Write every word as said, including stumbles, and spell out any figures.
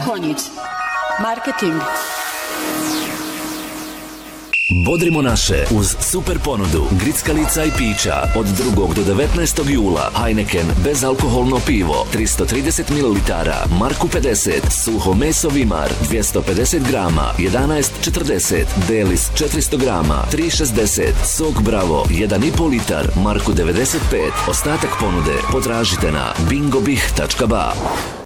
Konjic. Marketing. Bodrimo naše uz super ponudu grickalica i pića od drugog do devetnaestog jula. Heineken bezalkoholno pivo tristo trideset mililitara, Marku pedeset, suho meso Vimar dvjesto pedeset grama, jedanaest četrdeset, Delis četiristo grama, tri šezdeset, sok Bravo jedan i po litar, Marku devedeset pet. Ostatak ponude potražite na bingobih tačka ba.